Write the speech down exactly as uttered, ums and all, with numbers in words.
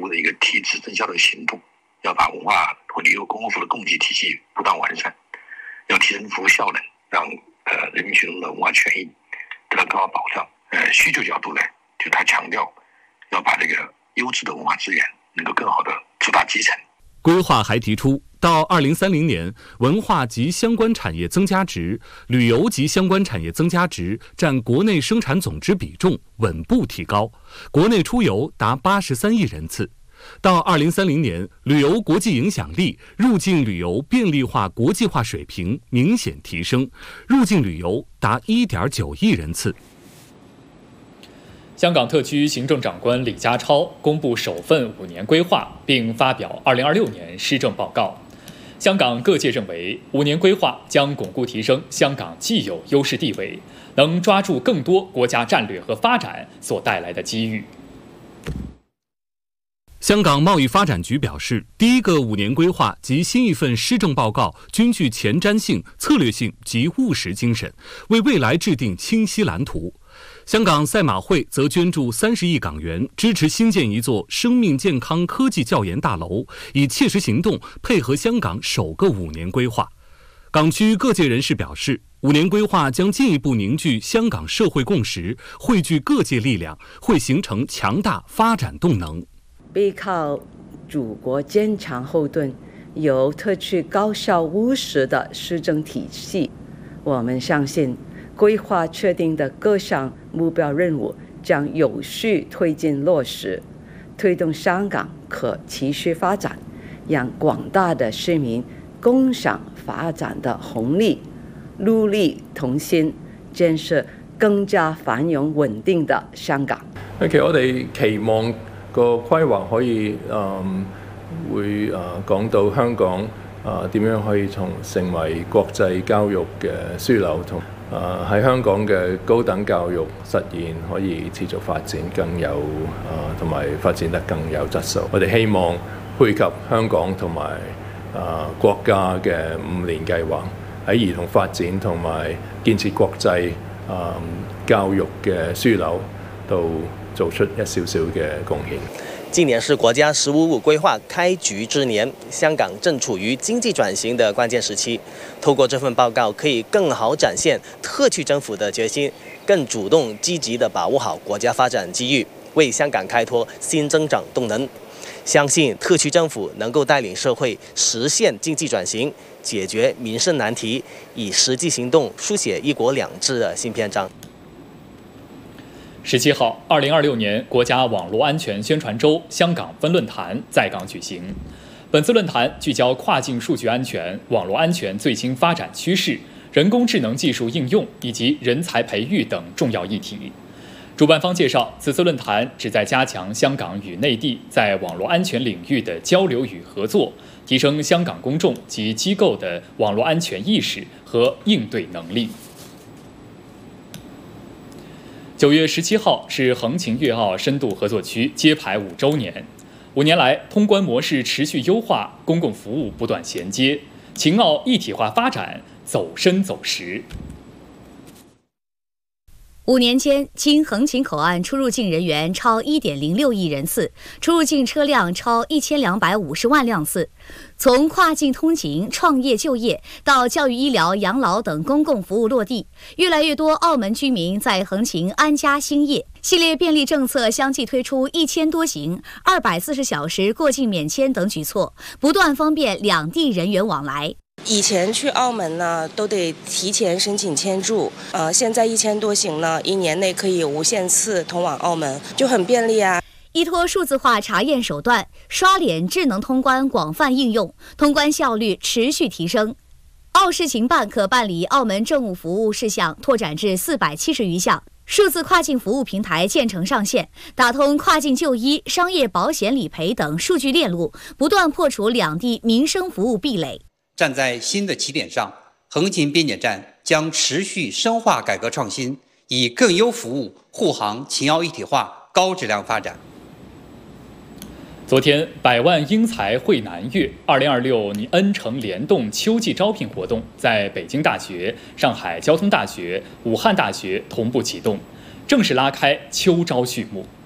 的一个提质增效的行动，要把文化和旅游公共服务的供给体系不断完善，要提升服务效能，让呃人民群众的文化权益得到更好保障。呃，需求角度呢，就他强调要把这个优质的文化资源能够更好的触达基层。 规划还提出，到二零三零年，文化及相关产业增加值、旅游及相关产业增加值占国内生产总值比重稳步提高，国内出游达八十三亿人次。到二零三零年，旅游国际影响力、入境旅游便利化、国际化水平明显提升，入境旅游达一点九亿人次。 香港特区行政长官李家超公布首份五年规划，并发表二零二六年施政报告。香港各界认为，五年规划将巩固提升香港既有优势地位，能抓住更多国家战略和发展所带来的机遇。 香港贸易发展局表示，第一个五年规划及新一份施政报告均具前瞻性、策略性及务实精神，为未来制定清晰蓝图。香港赛马会则捐助三十亿港元，支持新建一座生命健康科技教研大楼，以切实行动配合香港首个五年规划。港区各界人士表示，五年规划将进一步凝聚香港社会共识，汇聚各界力量，会形成强大发展动能。 背靠祖国坚强后盾，有特区高效务实的施政体系，我们相信规划确定的各项目标任务将有序推进落实，推动香港可持续发展，让广大的市民共享發展的紅利，努力同心，建設更加繁榮穩定的香港。 其實我哋期望個規劃可以誒、嗯、會誒講到香港誒點樣可以從成為國際教育嘅樞紐同誒喺香港嘅高等教育實現可以持續發展更有誒同埋發展得更有質素。我哋希望配及香港同埋誒國家嘅五年計劃，喺兒童發展同埋建設國際誒教育嘅樞紐度做出一少少嘅貢獻。 今年是國家十五五規劃開局之年，香港正處於經濟轉型的關鍵時期。透過這份報告，可以更好展現特區政府的決心，更主動積極地把握好國家發展機遇，為香港開拓新增長動能。相信特區政府能夠帶領社會實現經濟轉型，解決民生難題，以實際行動書寫一國兩制的新篇章。 十七號，二零二六年國家網絡安全宣傳週香港分論壇在港舉行。本次論壇聚焦跨境數據安全、網絡安全最新發展趨勢、人工智能技術應用以及人才培育等重要議題。主辦方介紹，此次論壇旨在加強香港與內地在網絡安全領域的交流與合作，提升香港公眾及機構的網絡安全意識和應對能力。九月十七號是橫琴粵澳深度合作區揭牌五週年，五年來通關模式持續優化，公共服務不斷銜接，秦澳一體化發展走深走實。 五年間，經橫琴口岸出入境人員超一點零六億人次，出入境車輛超一千兩百五十萬輛次。從跨境通勤、創業就業到教育、醫療、養老等公共服務落地，越來越多澳門居民在橫琴安家興業。系列便利政策相繼推出一簽多行、二百四十小時過境免簽等舉措，不斷方便兩地人員往來。 以前去澳門呢，都得提前申請簽注，呃，現在一簽多行呢，一年內可以無限次通往澳門，就很便利啊。 依托數字化查驗手段，刷臉智能通關廣泛應用，通關效率持續提升。澳事情辦可辦理澳門政務服務事項拓展至四百七十餘項，數字跨境服務平台建成上線，打通跨境就醫、商業保險理賠等數據鏈路，不斷破除兩地民生服務壁壘。 站在新的起點上，橫琴邊檢站將持續深化改革創新，以更優服務護航秦澳一體化高質量發展。 昨天，百萬英才匯南粵二零二六恩城聯動秋季招聘活動在北京大學、上海交通大學、武漢大學同步啟動，正式拉開秋招序幕。